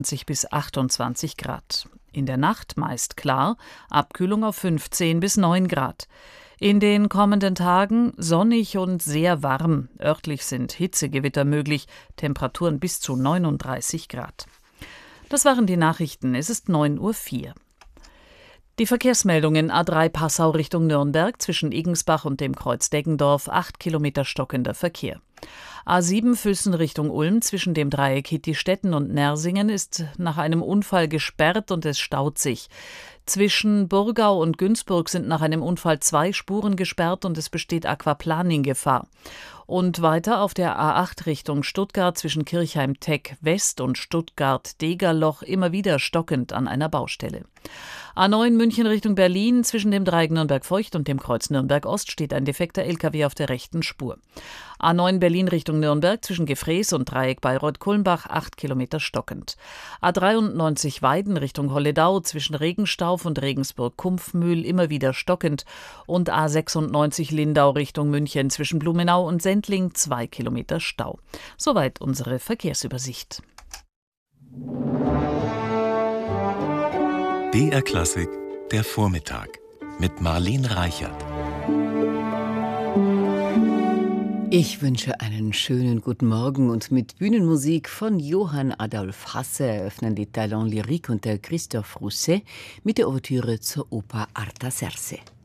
bis 28 Grad. In der Nacht meist klar, Abkühlung auf 15 bis 9 Grad. In den kommenden Tagen sonnig und sehr warm. Örtlich sind Hitzegewitter möglich, Temperaturen bis zu 39 Grad. Das waren die Nachrichten. Es ist 9:04 Uhr. Die Verkehrsmeldungen: A3 Passau Richtung Nürnberg zwischen Igensbach und dem Kreuz Deggendorf 8 Kilometer stockender Verkehr. A7 Füssen Richtung Ulm zwischen dem Dreieck Hittistetten und Nersingen ist nach einem Unfall gesperrt und es staut sich. Zwischen Burgau und Günzburg sind nach einem Unfall 2 Spuren gesperrt und es besteht Aquaplaning-Gefahr. Und weiter auf der A8 Richtung Stuttgart zwischen Kirchheim-Teck West und Stuttgart-Degerloch immer wieder stockend an einer Baustelle. A9 München Richtung Berlin zwischen dem Dreieck Nürnberg-Feucht und dem Kreuz Nürnberg-Ost steht ein defekter LKW auf der rechten Spur. A9 Berlin Richtung Nürnberg zwischen Gefrees und Dreieck Bayreuth-Kulmbach 8 Kilometer stockend. A93 Weiden Richtung Holledau zwischen Regenstauf und Regensburg-Kumpfmühl immer wieder stockend und A96 Lindau Richtung München zwischen Blumenau und Sendling 2 Kilometer Stau. Soweit unsere Verkehrsübersicht. BR Klassik, der Vormittag mit Marlene Reichert. Ich wünsche einen schönen guten Morgen und mit Bühnenmusik von Johann Adolph Hasse eröffnen die Talent Lyrique und der Christophe Rousset mit der Ouvertüre zur Oper Artaserse.